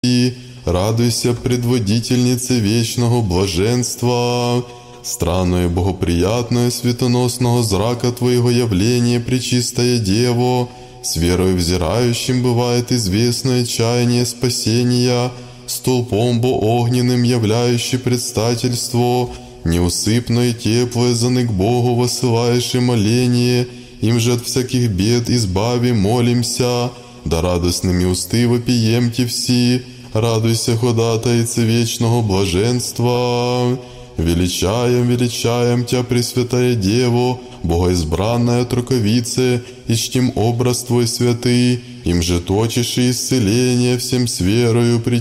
Радуйся, предводительнице вечного блаженства, странное, богоприятное, светоносного зрака Твоего явления, Пречистая Дево, с верою взирающим бывает известное чаяние спасения, столпом огненным являющий предстательство, неусыпное и теплое заны к Богу высылаешь и моление, им же от всяких бед избави, молимся, да радостными усты вопиемте все, радуйся, ходатайце вечного блаженства. Величаем Тя, Пресвятая Дево, Богоизбранная Троковице, и чтим образ Твой святый, им же точишь и исцеление всем с верою